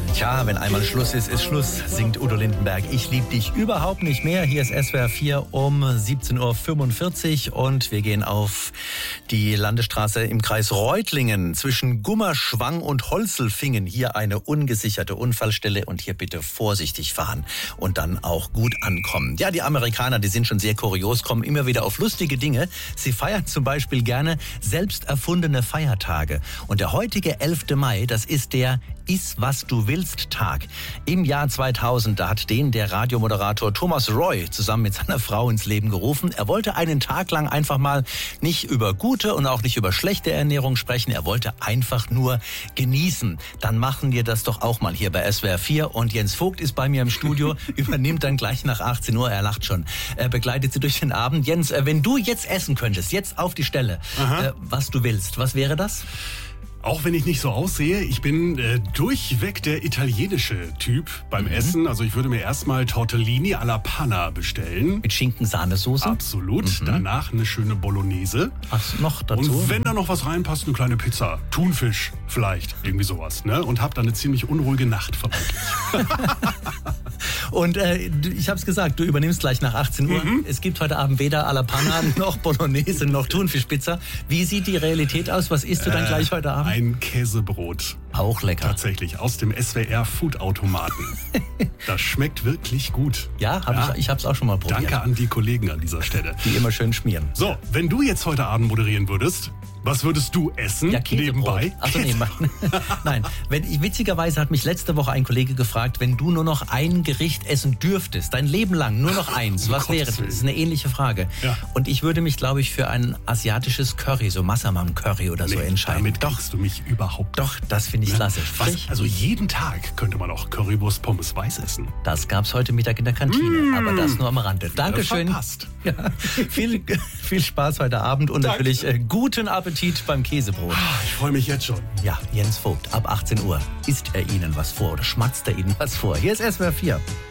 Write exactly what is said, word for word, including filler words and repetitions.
Tja, wenn einmal Schluss ist, ist Schluss, singt Udo Lindenberg. Ich lieb dich überhaupt nicht mehr. Hier ist S W R vier um siebzehn Uhr fünfundvierzig und wir gehen auf die Landesstraße im Kreis Reutlingen zwischen Gummerschwang und Holzelfingen. Hier eine ungesicherte Unfallstelle und hier bitte vorsichtig fahren und dann auch gut ankommen. Ja, die Amerikaner, die sind schon sehr kurios, kommen immer wieder auf lustige Dinge. Sie feiern zum Beispiel gerne selbst erfundene Feiertage. Und der heutige elfte Mai, das ist der Iss was du willst Tag. Im Jahr zweitausend, da hat den der Radiomoderator Thomas Roy zusammen mit seiner Frau ins Leben gerufen. Er wollte einen Tag lang einfach mal nicht über gute und auch nicht über schlechte Ernährung sprechen. Er wollte einfach nur genießen. Dann machen wir das doch auch mal hier bei S W R vier. Und Jens Vogt ist bei mir im Studio, übernimmt dann gleich nach achtzehn Uhr. Er lacht schon. Er begleitet Sie durch den Abend. Jens, wenn du jetzt essen könntest, jetzt auf die Stelle, äh, was du willst, was wäre das? Auch wenn ich nicht so aussehe, ich bin äh, durchweg der italienische Typ beim mhm. Essen. Also ich würde mir erstmal Tortellini alla Panna bestellen. Mit Schinken-Sahnesoße? Absolut. Mhm. Danach eine schöne Bolognese. Ach, noch dazu? Und wenn da noch was reinpasst, eine kleine Pizza. Thunfisch vielleicht, irgendwie sowas. Ne? Und hab dann eine ziemlich unruhige Nacht vermutlich. Und äh, ich habe es gesagt, du übernimmst gleich nach achtzehn Uhr. Mhm. Es gibt heute Abend weder alla Panna noch Bolognese noch Thunfischpizza. Wie sieht die Realität aus? Was isst du dann äh, gleich heute Abend? Ein Käsebrot. Auch lecker. Tatsächlich, aus dem S W R Food-Automaten. Das schmeckt wirklich gut. Ja, hab ja. ich, ich habe es auch schon mal probiert. Danke an die Kollegen an dieser Stelle. Die immer schön schmieren. So, wenn du jetzt heute Abend moderieren würdest, was würdest du essen? Ja, nebenbei? Achso, nebenbei. Nein, wenn, witzigerweise hat mich letzte Woche ein Kollege gefragt, wenn du nur noch ein Gericht essen dürftest, dein Leben lang, nur noch eins, um was Gottes wäre das? Das ist eine ähnliche Frage. Ja. Und ich würde mich, glaube ich, für ein asiatisches Curry, so Massaman-Curry oder nee, so entscheiden. Damit kriegst du mich überhaupt. Doch, das finde ich ne? klasse. Was, also jeden Tag könnte man auch Currywurst Pommes weiß essen. Das gab's heute Mittag in der Kantine, mmh. aber das nur am Rande. Dankeschön. Verpasst. Ja, viel, viel Spaß heute Abend und Danke. natürlich äh, guten Appetit beim Käsebrot. Ich freue mich jetzt schon. Ja, Jens Vogt, ab achtzehn Uhr isst er Ihnen was vor oder schmatzt er Ihnen was vor. Hier ist S W R vier.